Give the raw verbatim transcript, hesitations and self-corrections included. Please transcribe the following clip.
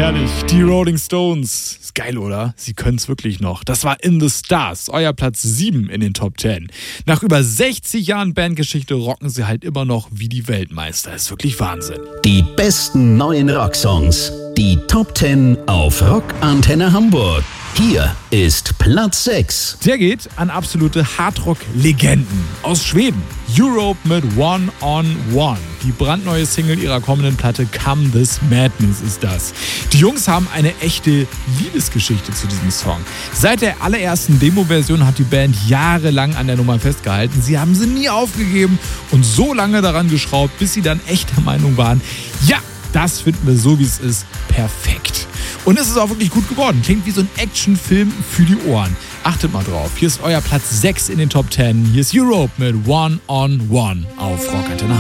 herrlich. Die Rolling Stones. Ist geil, oder? Sie können's wirklich noch. Das war In the Stars, euer Platz sieben in den Top zehn. Nach über sechzig Jahren Bandgeschichte rocken sie halt immer noch wie die Weltmeister. Ist wirklich Wahnsinn. Die besten neuen Rocksongs. Die Top zehn auf Rockantenne Hamburg. Hier ist Platz sechs. Der geht an absolute Hardrock-Legenden aus Schweden. Europe mit One on One. Die brandneue Single ihrer kommenden Platte Come This Madness ist das. Die Jungs haben eine echte Liebesgeschichte zu diesem Song. Seit der allerersten Demo-Version hat die Band jahrelang an der Nummer festgehalten. Sie haben sie nie aufgegeben und so lange daran geschraubt, bis sie dann echt der Meinung waren, ja, das finden wir so, wie es ist, perfekt. Und es ist auch wirklich gut geworden. Klingt wie so ein Actionfilm für die Ohren. Achtet mal drauf. Hier ist euer Platz sechs in den Top zehn. Hier ist Europe mit One on One auf Rockantenne.